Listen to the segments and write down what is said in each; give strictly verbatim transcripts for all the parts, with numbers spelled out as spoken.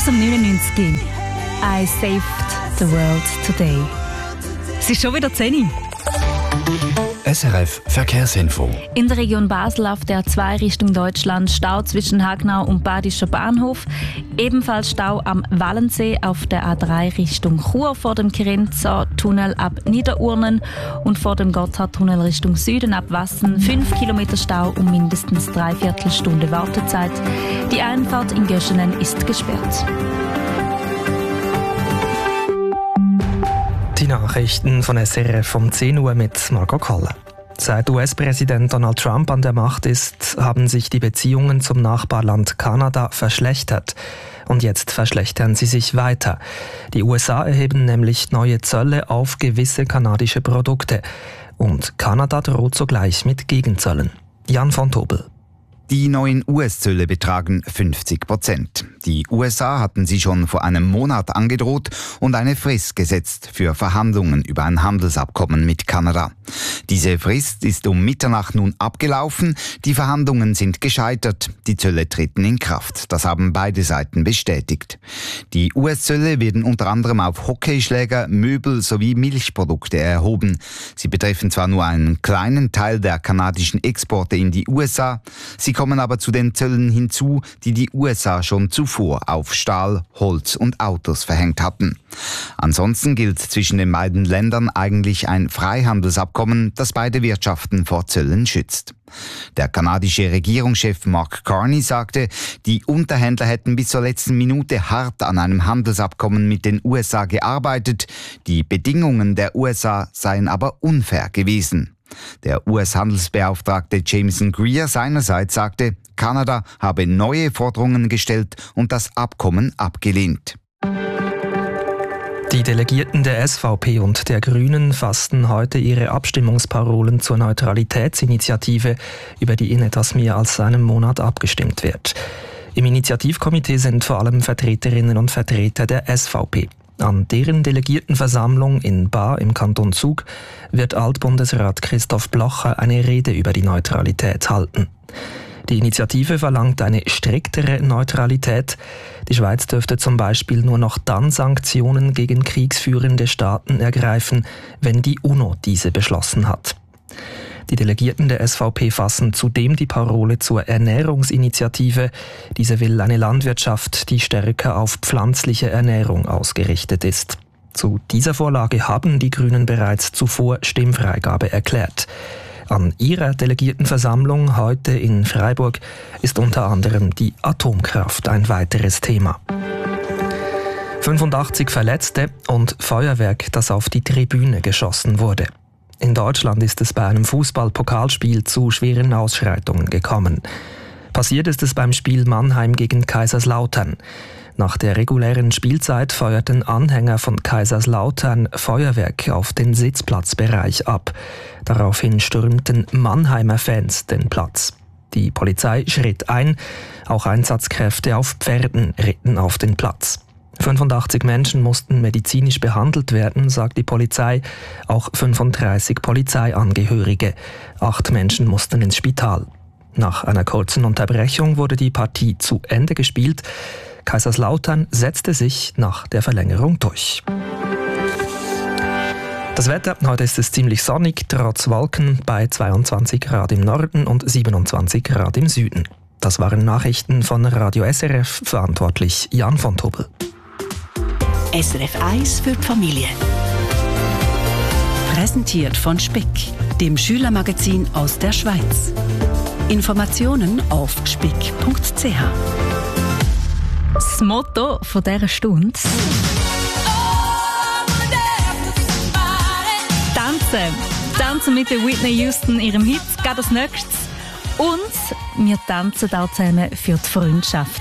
neunzehnhundertneunundneunzig. I saved the world today. Es ist schon wieder zehn Uhr. S R F Verkehrsinfo. In der Region Basel auf der A zwei Richtung Deutschland Stau zwischen Hagnau und Badischer Bahnhof. Ebenfalls Stau am Wallensee auf der A drei Richtung Chur vor dem Kirenza-Tunnel ab Niederurnen und vor dem Gotthardtunnel Richtung Süden ab Wassen. fünf Kilometer Stau und mindestens dreiviertel Stunde Wartezeit. Die Einfahrt in Göschenen ist gesperrt. Die Nachrichten von S R F um zehn Uhr mit Margot Kalle. Seit U S-Präsident Donald Trump an der Macht ist, haben sich die Beziehungen zum Nachbarland Kanada verschlechtert. Und jetzt verschlechtern sie sich weiter. Die U S A erheben nämlich neue Zölle auf gewisse kanadische Produkte. Und Kanada droht sogleich mit Gegenzöllen. Jan von Tobel. Die neuen U S-Zölle betragen fünfzig Prozent. Die U S A hatten sie schon vor einem Monat angedroht und eine Frist gesetzt für Verhandlungen über ein Handelsabkommen mit Kanada. Diese Frist ist um Mitternacht nun abgelaufen. Die Verhandlungen sind gescheitert. Die Zölle treten in Kraft. Das haben beide Seiten bestätigt. Die U S-Zölle werden unter anderem auf Hockeyschläger, Möbel sowie Milchprodukte erhoben. Sie betreffen zwar nur einen kleinen Teil der kanadischen Exporte in die U S A, sie kommen aber zu den Zöllen hinzu, die die U S A schon zuvor auf Stahl, Holz und Autos verhängt hatten. Ansonsten gilt zwischen den beiden Ländern eigentlich ein Freihandelsabkommen, das beide Wirtschaften vor Zöllen schützt. Der kanadische Regierungschef Mark Carney sagte, die Unterhändler hätten bis zur letzten Minute hart an einem Handelsabkommen mit den U S A gearbeitet. Die Bedingungen der U S A seien aber unfair gewesen. Der U S-Handelsbeauftragte Jameson Greer seinerseits sagte, Kanada habe neue Forderungen gestellt und das Abkommen abgelehnt. Die Delegierten der S V P und der Grünen fassten heute ihre Abstimmungsparolen zur Neutralitätsinitiative, über die in etwas mehr als einem Monat abgestimmt wird. Im Initiativkomitee sind vor allem Vertreterinnen und Vertreter der S V P. An deren Delegiertenversammlung in Baar im Kanton Zug wird Altbundesrat Christoph Blocher eine Rede über die Neutralität halten. Die Initiative verlangt eine striktere Neutralität. Die Schweiz dürfte zum Beispiel nur noch dann Sanktionen gegen kriegsführende Staaten ergreifen, wenn die UNO diese beschlossen hat. Die Delegierten der S V P fassen zudem die Parole zur Ernährungsinitiative. Diese will eine Landwirtschaft, die stärker auf pflanzliche Ernährung ausgerichtet ist. Zu dieser Vorlage haben die Grünen bereits zuvor Stimmfreigabe erklärt. An ihrer Delegiertenversammlung heute in Freiburg ist unter anderem die Atomkraft ein weiteres Thema. fünfundachtzig Verletzte und Feuerwerk, das auf die Tribüne geschossen wurde. In Deutschland ist es bei einem Fußball-Pokalspiel zu schweren Ausschreitungen gekommen. Passiert ist es beim Spiel Mannheim gegen Kaiserslautern. Nach der regulären Spielzeit feuerten Anhänger von Kaiserslautern Feuerwerk auf den Sitzplatzbereich ab. Daraufhin stürmten Mannheimer Fans den Platz. Die Polizei schritt ein, auch Einsatzkräfte auf Pferden ritten auf den Platz. fünfundachtzig Menschen mussten medizinisch behandelt werden, sagt die Polizei, auch fünfunddreißig Polizeiangehörige. Acht Menschen mussten ins Spital. Nach einer kurzen Unterbrechung wurde die Partie zu Ende gespielt. Kaiserslautern setzte sich nach der Verlängerung durch. Das Wetter, heute ist es ziemlich sonnig, trotz Wolken bei zweiundzwanzig Grad im Norden und siebenundzwanzig Grad im Süden. Das waren Nachrichten von Radio S R F, verantwortlich Jan von Tobel. S R F eins für die Familie. Präsentiert von Speck, dem Schülermagazin aus der Schweiz. Informationen auf speck punkt c h. Das Motto von dieser Stunde: Tanzen. Tanzen mit der Whitney Houston, ihrem Hit, geht als nächstes. Und wir tanzen auch zusammen für die Freundschaft.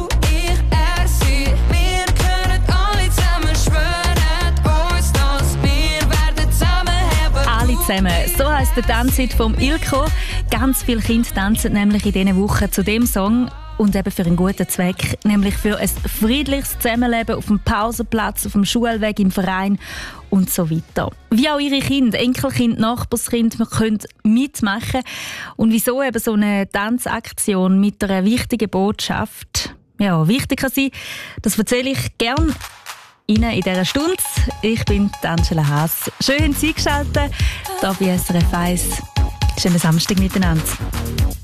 Zusammen. So heisst der Tanzhit vom Ilko. Ganz viele Kinder tanzen nämlich in diesen Wochen zu dem Song und eben für einen guten Zweck, nämlich für ein friedliches Zusammenleben auf dem Pausenplatz, auf dem Schulweg, im Verein und so weiter. Wie auch ihre Kinder, Enkelkind, Nachbarskind, wir können mitmachen. Und wieso eben so eine Tanzaktion mit einer wichtigen Botschaft? ja, wichtig kann sein, das erzähle ich gerne Ihnen in dieser Stunde. Ich bin Angela Haas. Schön, haben Sie eingeschaltet, hier bei S R F eins. Schönen Samstag miteinander.